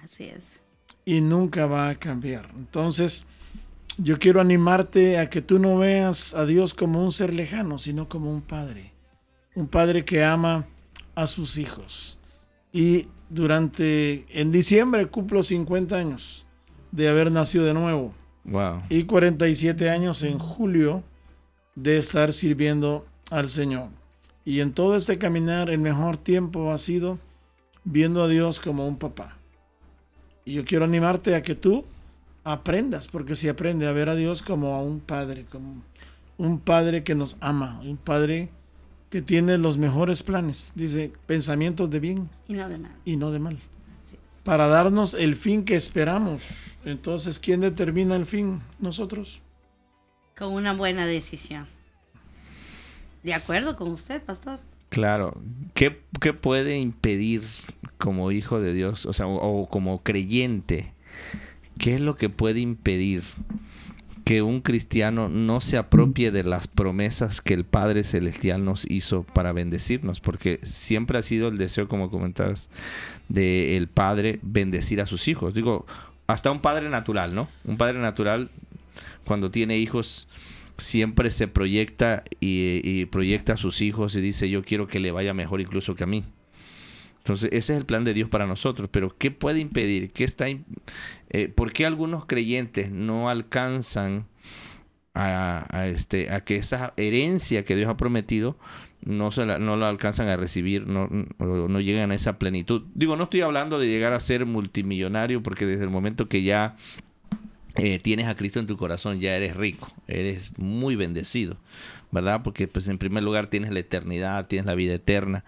Así es. Y nunca va a cambiar. Entonces, yo quiero animarte a que tú no veas a Dios como un ser lejano, sino como un padre. Un padre que ama a sus hijos. Y en diciembre cumplo 50 años de haber nacido de nuevo. Wow. Y 47 años en julio de estar sirviendo al Señor. Y en todo este caminar, el mejor tiempo ha sido viendo a Dios como un papá. Y yo quiero animarte a que tú aprendas, porque si aprende a ver a Dios como a un padre que nos ama, un padre que tiene los mejores planes, dice, pensamientos de bien Y no de mal. y no de mal, Así es. para darnos el fin que esperamos. Entonces, ¿quién determina el fin? Nosotros. Con una buena decisión. De acuerdo con usted, pastor. Claro. ¿Qué puede impedir como hijo de Dios, o sea, o como creyente, qué es lo que puede impedir que un cristiano no se apropie de las promesas que el Padre Celestial nos hizo para bendecirnos? Porque siempre ha sido el deseo, como comentabas, del Padre bendecir a sus hijos. Digo, hasta un padre natural, ¿no? Un padre natural, cuando tiene hijos, siempre se proyecta y proyecta a sus hijos y dice, yo quiero que le vaya mejor incluso que a mí. Entonces, ese es el plan de Dios para nosotros. Pero, ¿qué puede impedir? ¿Por qué algunos creyentes no alcanzan a que esa herencia que Dios ha prometido no la alcanzan a recibir, no llegan a esa plenitud? Digo, no estoy hablando de llegar a ser multimillonario, porque desde el momento que ya tienes a Cristo en tu corazón, ya eres rico, eres muy bendecido, ¿verdad? Porque pues en primer lugar tienes la eternidad, tienes la vida eterna.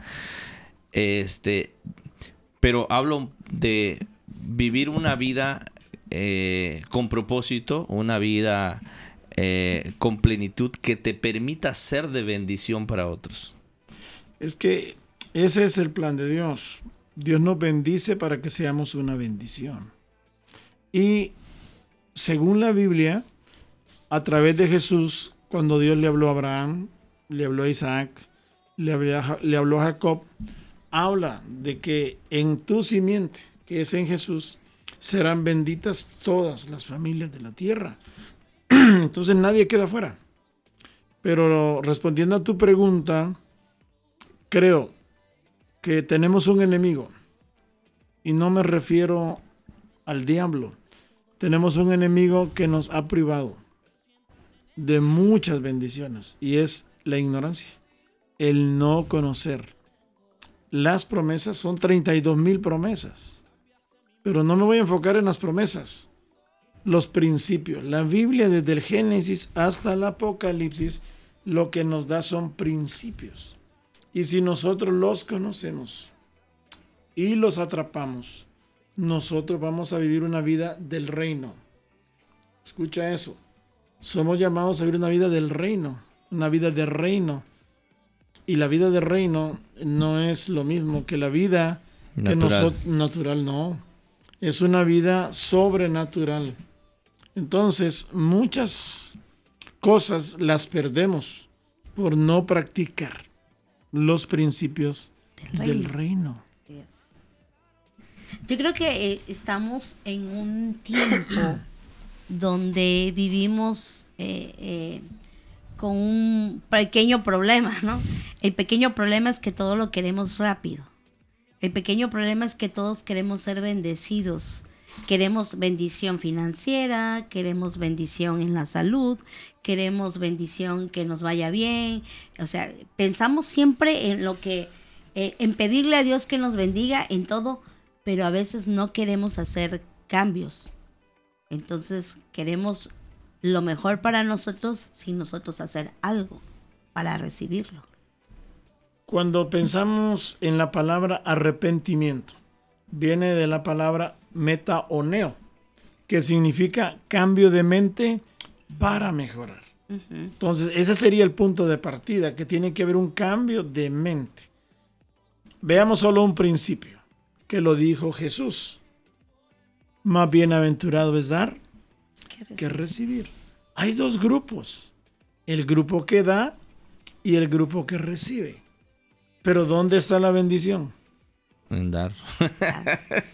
Pero hablo de vivir una vida con propósito, una vida con plenitud que te permita ser de bendición para otros. Es que ese es el plan de Dios. Dios nos bendice para que seamos una bendición. Y según la Biblia, a través de Jesús, cuando Dios le habló a Abraham, le habló a Isaac, le habló a Jacob, habla de que en tu simiente, que es en Jesús, serán benditas todas las familias de la tierra. Entonces nadie queda fuera. Pero respondiendo a tu pregunta, creo que tenemos un enemigo. Y no me refiero al diablo. Tenemos un enemigo que nos ha privado de muchas bendiciones. Y es la ignorancia. El no conocer. Las promesas son 32,000 promesas. Pero no me voy a enfocar en las promesas. Los principios. La Biblia, desde el Génesis hasta el Apocalipsis, lo que nos da son principios. Y si nosotros los conocemos y los atrapamos, nosotros vamos a vivir una vida del reino. Escucha eso. Somos llamados a vivir una vida del reino. Una vida de reino. Y la vida de reino no es lo mismo que la vida natural, no. Es una vida sobrenatural. Entonces, muchas cosas las perdemos por no practicar los principios del reino. Así es. Yo creo que estamos en un tiempo donde vivimos con un pequeño problema, ¿no? El pequeño problema es que todo lo queremos rápido. El pequeño problema es que todos queremos ser bendecidos. Queremos bendición financiera, queremos bendición en la salud, queremos bendición que nos vaya bien. O sea, pensamos siempre en en pedirle a Dios que nos bendiga en todo, pero a veces no queremos hacer cambios. Entonces queremos lo mejor para nosotros sin nosotros hacer algo para recibirlo. Cuando pensamos en la palabra arrepentimiento, viene de la palabra metaoneo, que significa cambio de mente para mejorar. Uh-huh. Entonces, ese sería el punto de partida, que tiene que haber un cambio de mente. Veamos solo un principio, que lo dijo Jesús. Más bienaventurado es dar que recibir. Hay dos grupos, el grupo que da y el grupo que recibe. Pero ¿dónde está la bendición? En dar.